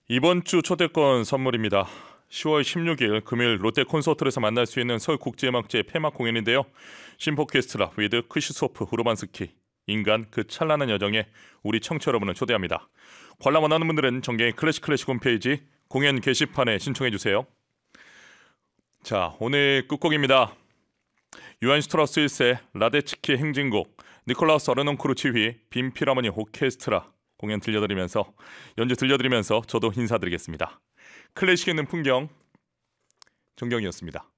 이번 주 초대권 선물입니다. 10월 16일 금요일 롯데 콘서트에서 만날 수 있는 서울국제음악제의 폐막 공연인데요. 심포케스트라 위드 크시소프 우르반스키 인간 그 찬란한 여정에 우리 청취자 여러분을 초대합니다. 관람 원하는 분들은 정경의 클래식 홈페이지 공연 게시판에 신청해 주세요. 자, 오늘 끝곡입니다. 요한 슈트라우스 1세 라데츠키의 행진곡, 니콜라우스 아르논코르 지휘 빈 필하모니 오케스트라 공연 연주 들려드리면서 저도 인사드리겠습니다. 클래식에 있는 풍경, 정경이었습니다.